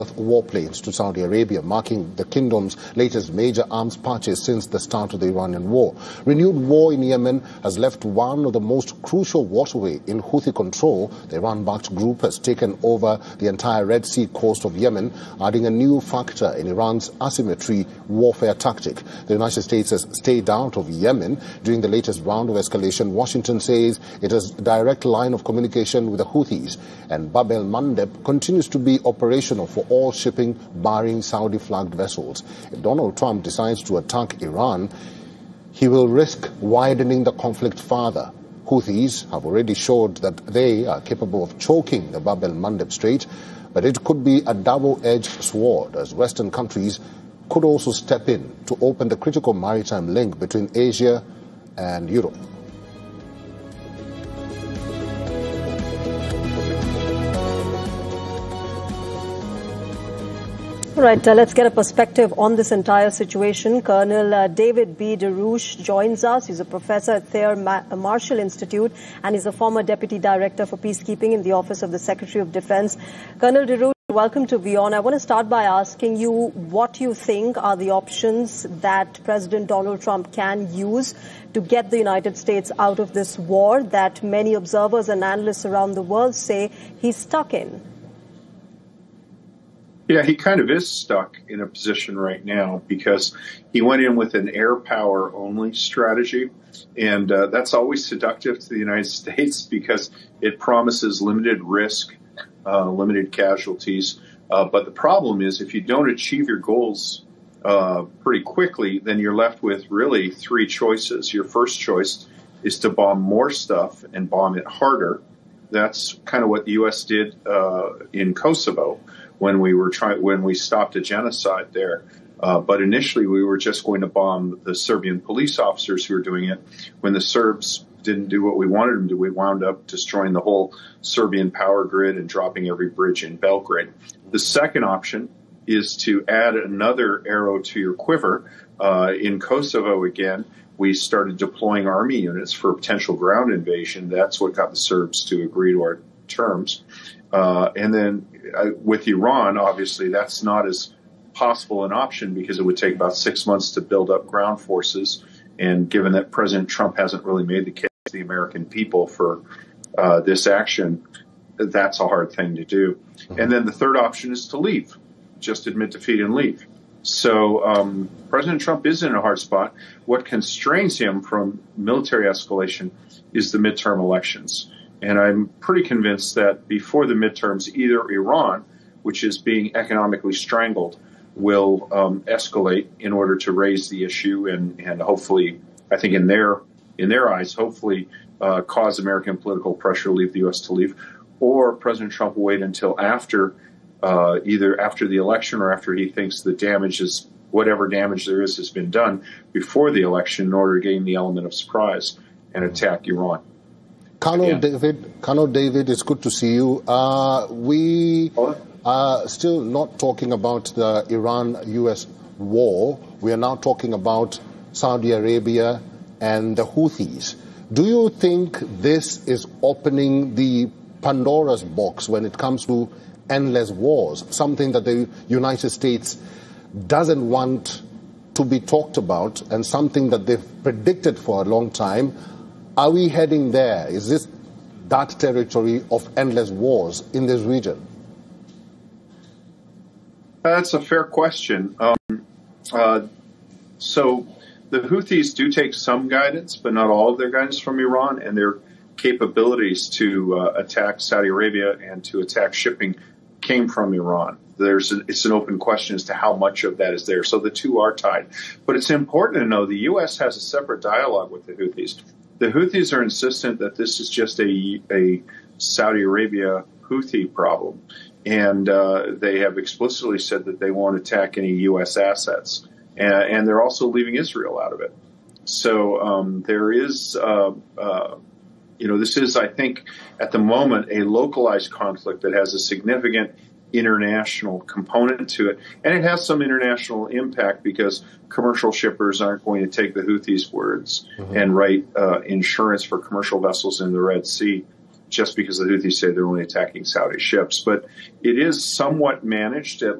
warplanes to Saudi Arabia, marking the kingdom's latest major arms purchase since the start of the Iranian war. Renewed war in Yemen has left one of the most crucial waterway in Houthi control. The Iran-backed group has taken over the entire Red Sea coast of Yemen, adding a new factor in Iran's asymmetry warfare tactic. The United States has stayed out of Yemen during the latest round of escalation. Washington says it has a direct line of communication with the Houthis, and Bab el-Mandeb continues to be operational for all shipping barring Saudi-flagged vessels. If Donald Trump decides to attack Iran, he will risk widening the conflict further. Houthis have already showed that they are capable of choking the Bab el-Mandeb Strait, but it could be a double-edged sword, as Western countries could also step in to open the critical maritime link between Asia and Europe. All right, let's get a perspective on this entire situation. Colonel David B. DeRouche joins us. He's a professor at Thayer Marshall Institute, and he's a former Deputy Director for Peacekeeping in the Office of the Secretary of Defense. Colonel DeRouche, welcome to WION. I want to start by asking you what you think are the options that President Donald Trump can use to get the United States out of this war that many observers and analysts around the world say he's stuck in. Yeah, he kind of is stuck in a position right now because he went in with an air power only strategy. And that's always seductive to the United States because it promises limited risk, limited casualties. But the problem is if you don't achieve your goals pretty quickly, then you're left with really three choices. Your first choice is to bomb more stuff and bomb it harder. That's kind of what the U.S. did in Kosovo when we stopped a genocide there. But initially we were just going to bomb the Serbian police officers who were doing it. When the Serbs didn't do what we wanted them to, we wound up destroying the whole Serbian power grid and dropping every bridge in Belgrade. The second option is to add another arrow to your quiver. In Kosovo again, we started deploying army units for potential ground invasion. That's what got the Serbs to agree to our terms. And then with Iran, obviously, that's not as possible an option because it would take about 6 months to build up ground forces. And given that President Trump hasn't really made the case to the American people for this action, that's a hard thing to do. And then the third option is to leave, just admit defeat and leave. So President Trump is in a hard spot. What constrains him from military escalation is the midterm elections. And I'm pretty convinced that before the midterms, either Iran, which is being economically strangled, will escalate in order to raise the issue and hopefully, I think in their eyes, hopefully cause American political pressure to leave the U.S. to leave, or President Trump will wait until after either after the election or after he thinks the damage is whatever damage there is has been done before the election in order to gain the element of surprise and attack Iran. Colonel David, it's good to see you. We are still not talking about the Iran-U.S. war. We are now talking about Saudi Arabia and the Houthis. Do you think this is opening the Pandora's box when it comes to endless wars, something that the United States doesn't want to be talked about and something that they've predicted for a long time? Are we heading there? Is this that territory of endless wars in this region? That's a fair question. So the Houthis do take some guidance, but not all of their guidance from Iran, and their capabilities to attack Saudi Arabia and to attack shipping came from Iran. It's an open question as to how much of that is there. So the two are tied. But it's important to know the U.S. has a separate dialogue with the Houthis. The Houthis are insistent that this is just a Saudi Arabia Houthi problem. And they have explicitly said that they won't attack any U.S. assets. And they're also leaving Israel out of it. So there is, this is, I think, at the moment, a localized conflict that has a significant international component to it. And it has some international impact because commercial shippers aren't going to take the Houthis' words and write insurance for commercial vessels in the Red Sea just because the Houthis say they're only attacking Saudi ships. But it is somewhat managed, at